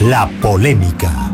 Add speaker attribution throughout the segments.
Speaker 1: La polémica.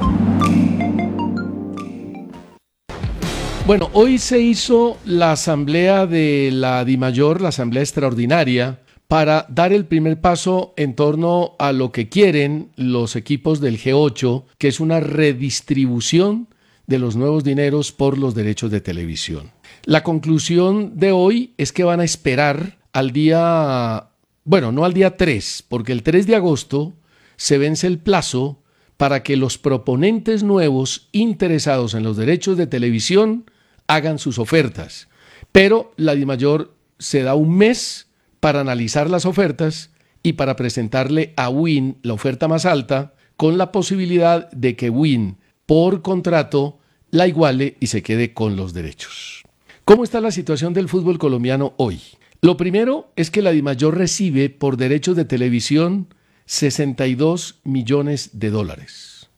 Speaker 2: Bueno, hoy se hizo la asamblea de la DIMAYOR, la asamblea extraordinaria, para dar el primer paso en torno a lo que quieren los equipos del G8, que es una redistribución de los nuevos dineros por los derechos de televisión. La conclusión de hoy es que van a esperar al día, bueno, no al día 3, porque el 3 de agosto se vence el plazo para que los proponentes nuevos interesados en los derechos de televisión hagan sus ofertas. Pero la DIMAYOR se da un mes para analizar las ofertas y para presentarle a WIN la oferta más alta, con la posibilidad de que WIN, por contrato, la iguale y se quede con los derechos. ¿Cómo está la situación del fútbol colombiano hoy? Lo primero es que la DIMAYOR recibe por derechos de televisión 62 millones de dólares.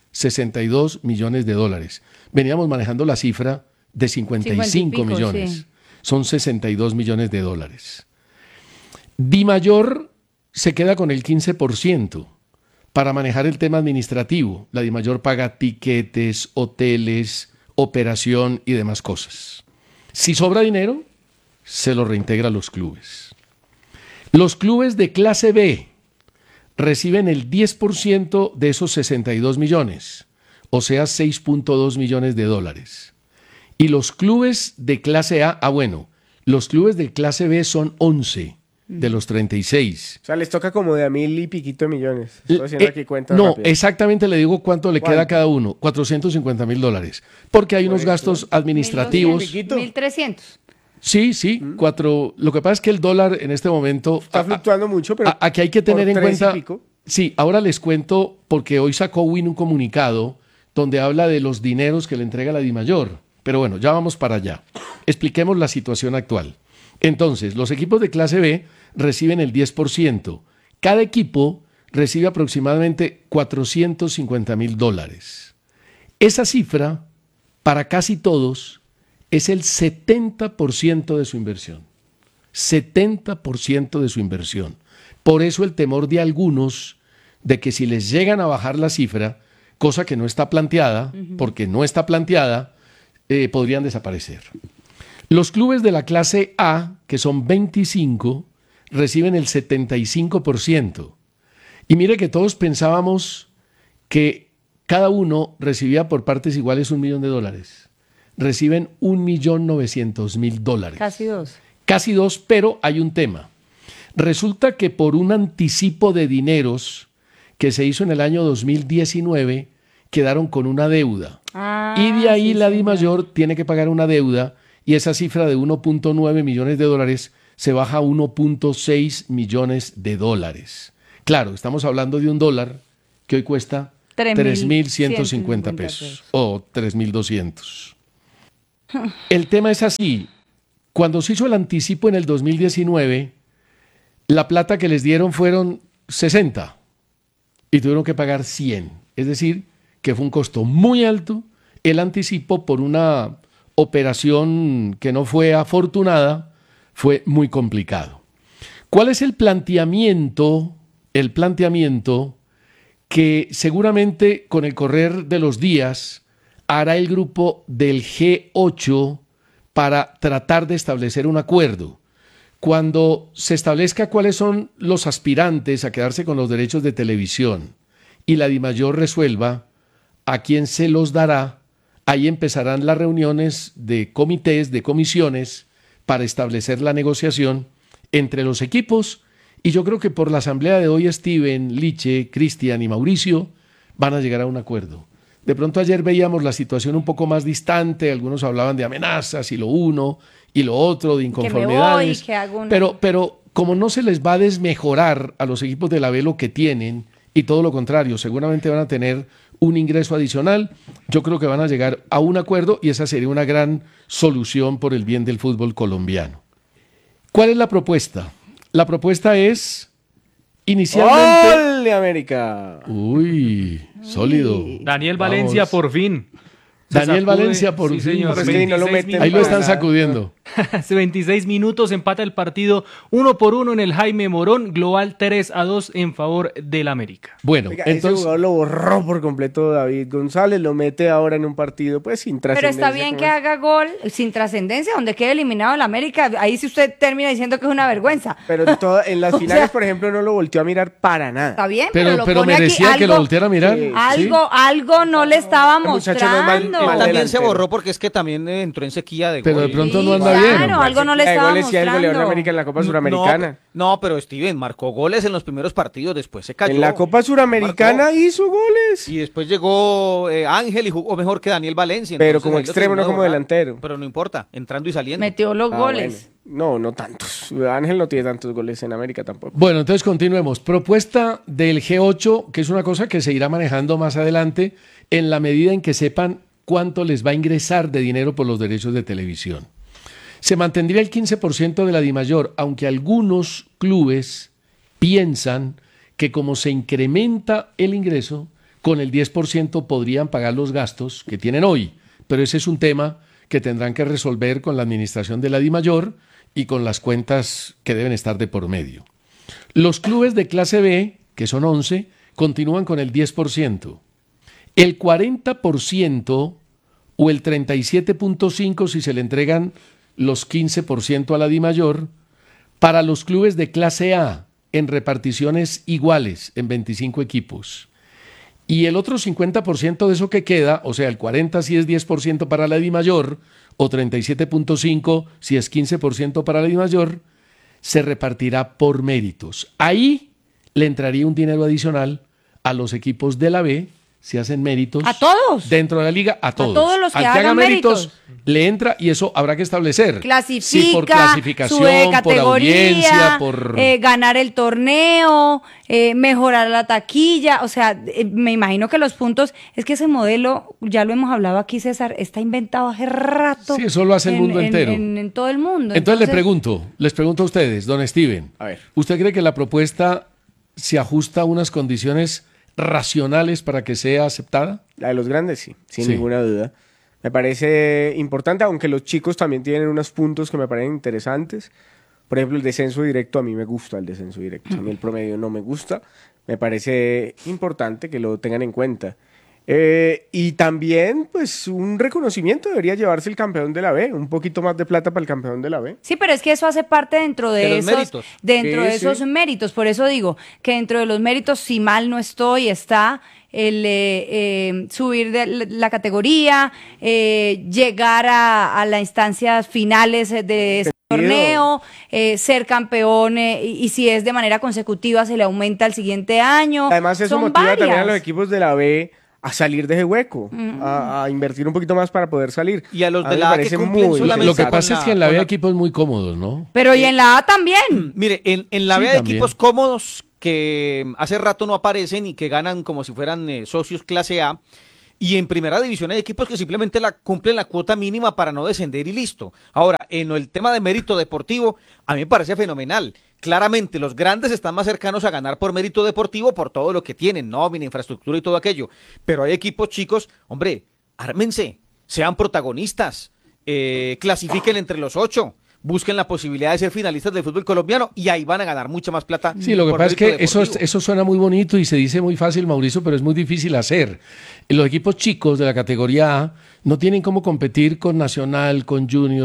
Speaker 2: 62 millones de dólares. Veníamos manejando la cifra de 55 millones. Sí. Son 62 millones de dólares. DIMAYOR se queda con el 15% para manejar el tema administrativo. La DIMAYOR paga tiquetes, hoteles, operación y demás cosas. Si sobra dinero, se lo reintegra a los clubes. Los clubes de clase B reciben el 10% de esos 62 millones, o sea, 6.2 millones de dólares. Y los clubes de clase A, los clubes de clase B son 11 de los 36.
Speaker 3: O sea, les toca como de a 1.000 y piquito de millones. Estoy haciendo aquí cuentas
Speaker 2: No,
Speaker 3: rápidas.
Speaker 2: exactamente le digo cuánto le queda a cada uno. 450.000 dólares. Porque hay unos gastos administrativos.
Speaker 4: 1.300.
Speaker 2: Sí, Lo que pasa es que el dólar en este momento
Speaker 3: está fluctuando mucho, pero
Speaker 2: aquí hay que tener en cuenta. Sí, ahora les cuento, porque hoy sacó WIN un comunicado donde habla de los dineros que le entrega la DIMAYOR. Pero bueno, ya vamos para allá. Expliquemos la situación actual. Entonces, los equipos de clase B reciben el 10%. Cada equipo recibe aproximadamente 450.000 dólares. Esa cifra, para casi todos, es el 70% de su inversión. 70% de su inversión. Por eso el temor de algunos de que si les llegan a bajar la cifra, cosa que no está planteada, porque no está planteada, podrían desaparecer. Los clubes de la clase A, que son 25, reciben el 75%. Y mire que todos pensábamos que cada uno recibía por partes iguales $1 millón. Reciben 1.900.000 dólares.
Speaker 4: Casi dos.
Speaker 2: Casi dos, pero hay un tema. Resulta que por un anticipo de dineros que se hizo en el año 2019, quedaron con una deuda. Y de ahí la DIMAYOR tiene que pagar una deuda, y esa cifra de 1.9 millones de dólares se baja a 1.6 millones de dólares. Claro, estamos hablando de un dólar que hoy cuesta 3.150 pesos o 3.200. El tema es así. Cuando se hizo el anticipo en el 2019, la plata que les dieron fueron 60 y tuvieron que pagar 100. Es decir, que fue un costo muy alto el anticipo por una operación que no fue afortunada, fue muy complicado. ¿Cuál es el planteamiento? El planteamiento que seguramente con el correr de los días hará el grupo del G8 para tratar de establecer un acuerdo. Cuando se establezca cuáles son los aspirantes a quedarse con los derechos de televisión y la DIMAYOR resuelva a quién se los dará, ahí empezarán las reuniones de comités, de comisiones, para establecer la negociación entre los equipos. Y yo creo que por la asamblea de hoy, Steven, Liche, Cristian y Mauricio van a llegar a un acuerdo. De pronto ayer veíamos la situación un poco más distante, algunos hablaban de amenazas y lo uno y lo otro, de inconformidades. Pero como no se les va a desmejorar a los equipos de la B lo que tienen, y todo lo contrario, seguramente van a tener un ingreso adicional, yo creo que van a llegar a un acuerdo y esa sería una gran solución por el bien del fútbol colombiano. ¿Cuál es la propuesta? La propuesta es inicialmente...
Speaker 3: ¡Ole, América!
Speaker 2: Uy, sólido.
Speaker 5: Daniel Valencia, por fin.
Speaker 2: Daniel Valencia, por fin.
Speaker 5: Señor,
Speaker 3: Pero es que no lo meten
Speaker 2: ahí lo están
Speaker 3: para nada.
Speaker 2: sacudiendo.
Speaker 1: Hace 26 minutos empata el partido 1-1 en el Jaime Morón, global 3-2 en favor del América.
Speaker 2: Bueno,
Speaker 3: Oiga,
Speaker 2: entonces
Speaker 3: ese jugador lo borró por completo David González, lo mete ahora en un partido pues sin
Speaker 4: Pero
Speaker 3: trascendencia.
Speaker 4: está bien que haga gol sin trascendencia, donde quede eliminado el América. Ahí sí usted termina diciendo que es una vergüenza.
Speaker 3: Pero en las
Speaker 4: O
Speaker 3: finales,
Speaker 4: sea,
Speaker 3: por ejemplo, no lo volteó a mirar para nada.
Speaker 4: Está bien,
Speaker 2: pero
Speaker 4: lo pone
Speaker 2: merecía
Speaker 4: aquí,
Speaker 2: que lo volteara a mirar.
Speaker 3: Sí.
Speaker 4: Algo no le estaba
Speaker 3: El muchacho no es
Speaker 4: mostrando.
Speaker 3: mal
Speaker 5: También se
Speaker 3: delantero.
Speaker 5: borró porque es que también entró en sequía de
Speaker 2: Pero de
Speaker 5: gol.
Speaker 2: pronto no
Speaker 4: Sí,
Speaker 2: anda bien.
Speaker 4: claro, algo no le
Speaker 3: De
Speaker 4: estaba
Speaker 3: goles y el goleador de
Speaker 4: mostrando.
Speaker 3: América en la Copa Suramericana.
Speaker 5: No, pero Steven marcó goles en los primeros partidos, después se cayó.
Speaker 3: En la Copa Suramericana
Speaker 5: Marcó.
Speaker 3: hizo goles.
Speaker 5: Y después llegó Ángel y jugó mejor que Daniel Valencia.
Speaker 3: Pero
Speaker 5: entonces
Speaker 3: como
Speaker 5: ahí lo
Speaker 3: extremo, no
Speaker 5: terminó
Speaker 3: como
Speaker 5: de borrar.
Speaker 3: delantero.
Speaker 5: Pero no importa, entrando y saliendo.
Speaker 4: Metió los
Speaker 3: Ah,
Speaker 4: goles.
Speaker 3: bueno. No tantos. Ángel no tiene tantos goles en América tampoco.
Speaker 2: Bueno, entonces continuemos. Propuesta del G8, que es una cosa que se irá manejando más adelante en la medida en que sepan cuánto les va a ingresar de dinero por los derechos de televisión. Se mantendría el 15% de la DIMAYOR, aunque algunos clubes piensan que como se incrementa el ingreso, con el 10% podrían pagar los gastos que tienen hoy. Pero ese es un tema que tendrán que resolver con la administración de la DIMAYOR y con las cuentas que deben estar de por medio. Los clubes de clase B, que son 11, continúan con el 10%. El 40% o el 37.5% si se le entregan los 15% a la DIMAYOR, para los clubes de clase A en reparticiones iguales en 25 equipos. Y el otro 50% de eso que queda, o sea, el 40% si es 10% para la DIMAYOR o 37.5% si es 15% para la DIMAYOR, se repartirá por méritos. Ahí le entraría un dinero adicional a los equipos de la B si hacen méritos.
Speaker 4: ¿A todos?
Speaker 2: Dentro de la liga, a todos.
Speaker 4: todos los que
Speaker 2: Al
Speaker 4: hagan
Speaker 2: haga méritos,
Speaker 4: méritos.
Speaker 2: le entra y eso habrá que establecer.
Speaker 4: Clasifica,
Speaker 2: Sí, por clasificación,
Speaker 4: sube de
Speaker 2: por
Speaker 4: categoría,
Speaker 2: audiencia, por...
Speaker 4: ganar el torneo, mejorar la taquilla. O sea, me imagino que los puntos, es que ese modelo, ya lo hemos hablado aquí, César, está inventado hace rato.
Speaker 2: Sí, eso lo hace el mundo entero.
Speaker 4: En todo el mundo.
Speaker 2: Entonces les pregunto a ustedes, don Steven,
Speaker 3: A ver.
Speaker 2: ¿usted cree que la propuesta se ajusta a unas condiciones racionales para que sea aceptada?
Speaker 3: La de los grandes, sí, sin
Speaker 2: Sí.
Speaker 3: ninguna duda. Me parece importante, aunque los chicos también tienen unos puntos que me parecen interesantes. Por ejemplo, el descenso directo, a mí me gusta el descenso directo. A mí el promedio no me gusta. Me parece importante que lo tengan en cuenta. Y también, pues, un reconocimiento debería llevarse el campeón de la B. Un poquito más de plata para el campeón de la B.
Speaker 4: Sí, pero es que eso hace parte dentro de,
Speaker 5: De los
Speaker 4: esos
Speaker 5: méritos.
Speaker 4: dentro
Speaker 3: Sí,
Speaker 4: de esos
Speaker 3: sí.
Speaker 4: méritos. Por eso digo que dentro de los méritos, si mal no estoy, está el subir de la categoría, llegar a las instancias finales de este torneo, ser campeón y si es de manera consecutiva se le aumenta el siguiente año.
Speaker 3: Además, eso
Speaker 4: Son
Speaker 3: motiva también a
Speaker 4: varias.
Speaker 3: los equipos de la B a salir de ese hueco, a invertir un poquito más para poder salir.
Speaker 5: Y a los
Speaker 3: mí
Speaker 5: de
Speaker 3: me
Speaker 5: la A que
Speaker 3: parece
Speaker 5: cumplen
Speaker 3: muy
Speaker 5: solamente
Speaker 2: Lo que
Speaker 5: con
Speaker 2: pasa
Speaker 5: la-
Speaker 2: es que en la
Speaker 5: con
Speaker 2: B
Speaker 5: la-
Speaker 2: equipos muy cómodos, ¿no?
Speaker 4: Pero y en la A también.
Speaker 5: Mire, en la
Speaker 2: Sí,
Speaker 5: B hay
Speaker 2: también.
Speaker 5: equipos cómodos que hace rato no aparecen y que ganan como si fueran socios clase A. Y en primera división hay equipos que simplemente cumplen la cuota mínima para no descender y listo. Ahora, en el tema de mérito deportivo, a mí me parece fenomenal. Claramente, los grandes están más cercanos a ganar por mérito deportivo por todo lo que tienen, nómina, infraestructura y todo aquello. Pero hay equipos chicos, hombre, ármense, sean protagonistas, clasifiquen entre los 8. Busquen la posibilidad de ser finalistas del fútbol colombiano y ahí van a ganar mucha más plata.
Speaker 2: Sí, lo que
Speaker 5: por
Speaker 2: pasa es
Speaker 5: mérito
Speaker 2: que
Speaker 5: deportivo.
Speaker 2: eso suena muy bonito y se dice muy fácil, Mauricio, pero es muy difícil hacer. Los equipos chicos de la categoría A no tienen cómo competir con Nacional, con Junior,